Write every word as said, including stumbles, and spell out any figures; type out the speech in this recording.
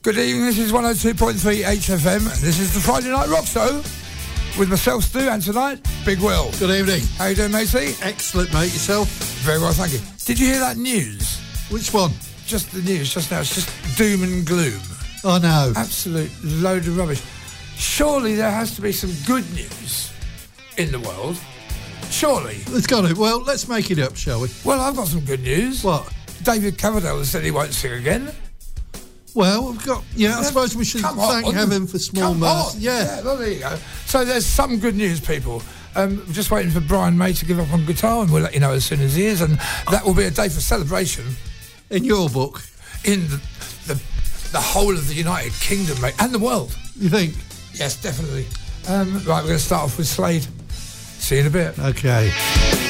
Good evening, this is one oh two point three H F M. This is the Friday Night Rock Show with myself, Stu, and tonight, Big Will. Good evening. How you doing, matey? Excellent, mate. Yourself? Very well, thank you. Did you hear that news? Which one? Just the news, just now. It's just doom and gloom. Oh, no. Absolute load of rubbish. Surely there has to be some good news in the world. Surely. It's got it. Well, let's make it up, shall we? Well, I've got some good news. What? David Coverdale has said he won't sing again. Well, we've got... Yeah, I suppose we should Come thank on. heaven for small Come mercy. on. Yeah. yeah. Well, there you go. So there's some good news, people. Um, we're just waiting for Brian May to give up on guitar, and we'll let you know as soon as he is. And that will be a day for celebration. In your book? In the the, the whole of the United Kingdom, mate, and the world. You think? Yes, definitely. Um, right, we're going to start off with Slade. See you in a bit. Okay.